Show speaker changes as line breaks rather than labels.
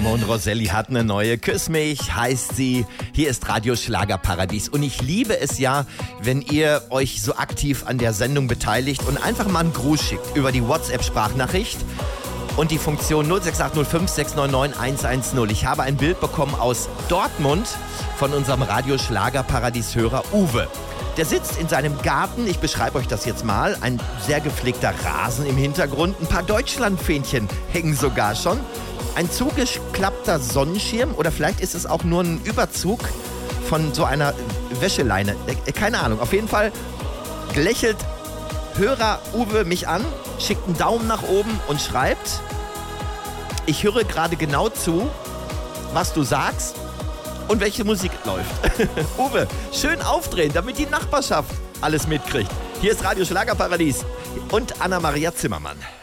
Ramon Roselli hat eine neue. Küss mich, heißt sie. Hier ist Radio Schlagerparadies. Und ich liebe es ja, wenn ihr euch so aktiv an der Sendung beteiligt und einfach mal einen Gruß schickt über die WhatsApp-Sprachnachricht und die Funktion 06805 699 110. Ich habe ein Bild bekommen aus Dortmund von unserem Radio Schlagerparadies-Hörer Uwe. Der sitzt in seinem Garten, ich beschreibe euch das jetzt mal, ein sehr gepflegter Rasen im Hintergrund, ein paar Deutschlandfähnchen hängen sogar schon, ein zugeklappter Sonnenschirm oder vielleicht ist es auch nur ein Überzug von so einer Wäscheleine, keine Ahnung. Auf jeden Fall lächelt Hörer Uwe mich an, schickt einen Daumen nach oben und schreibt: Ich höre gerade genau zu, was du sagst und welche Musik läuft. Uwe, schön aufdrehen, damit die Nachbarschaft alles mitkriegt. Hier ist Radio Schlagerparadies und Anna-Maria Zimmermann.